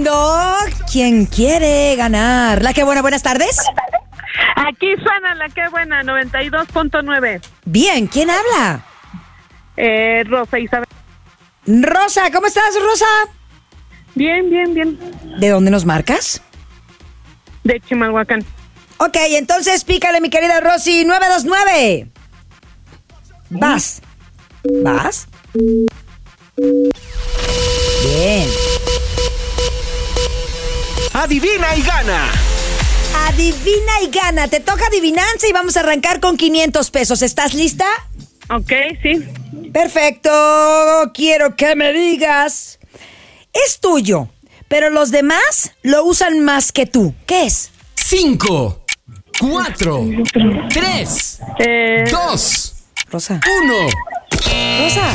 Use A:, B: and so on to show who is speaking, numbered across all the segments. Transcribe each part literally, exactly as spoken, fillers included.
A: jugando ¿Quién quiere ganar? La que buena, buenas tardes.
B: Aquí suena la que buena, noventa y dos punto nueve.
A: Bien, ¿quién habla?
B: Eh, Rosa Isabel.
A: Rosa, ¿cómo estás, Rosa?
B: Bien, bien, bien.
A: ¿De dónde nos marcas?
B: De Chimalhuacán.
A: Ok, entonces pícale, mi querida Rosy, nueve dos nueve. Vas. ¿Vas? Bien.
C: Adivina y gana.
A: Adivina y gana. Te toca adivinanza y vamos a arrancar con quinientos pesos. ¿Estás lista?
B: Ok, sí.
A: Perfecto. Quiero que me digas. Es tuyo, pero los demás lo usan más que tú. ¿Qué es?
C: Cinco, cuatro, tres,
B: Eh,
C: dos,
A: Rosa.
C: uno.
A: Rosa.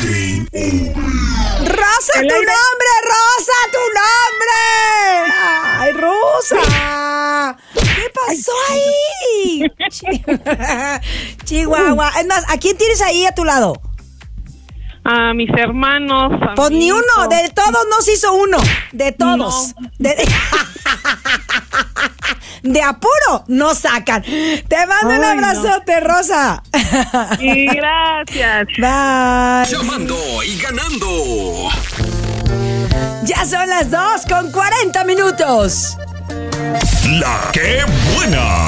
A: Rosa, tu
B: El aire.
A: nombre, Rosa, tu nombre. Ay, Rosa. ¿Qué pasó ahí? Chi- Chihuahua. Es más, ¿a quién tienes ahí a tu lado?
B: a mis hermanos. A
A: Pues
B: mi
A: ni uno,
B: hijo.
A: de todos nos hizo uno. De todos.
B: No.
A: De, de apuro nos sacan. Te mando un
B: Ay, no.
A: abrazote, Rosa.
B: Y gracias.
A: Bye.
C: Llamando y ganando.
A: Ya son las dos con cuarenta minutos.
D: La que buena.